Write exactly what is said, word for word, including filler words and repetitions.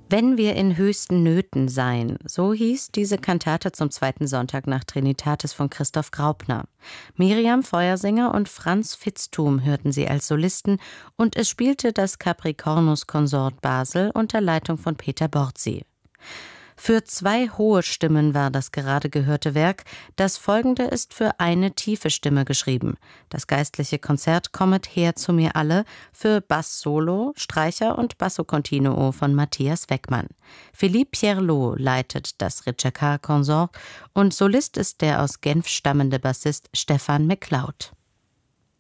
Wenn wir in höchsten Nöten seien, so hieß diese Kantate zum zweiten Sonntag nach Trinitatis von Christoph Graupner. Miriam Feuersinger und Franz Vitzthum hörten sie als Solisten und es spielte das Capricornus Consort Basel unter Leitung von Peter Borzi. Für zwei hohe Stimmen war das gerade gehörte Werk, das folgende ist für eine tiefe Stimme geschrieben. Das geistliche Konzert Kommet her zu mir alle für Bass-Solo, Streicher und Basso Continuo von Matthias Weckmann. Philippe Pierlot leitet das Ritschekar Consort und Solist ist der aus Genf stammende Bassist Stefan McLeod.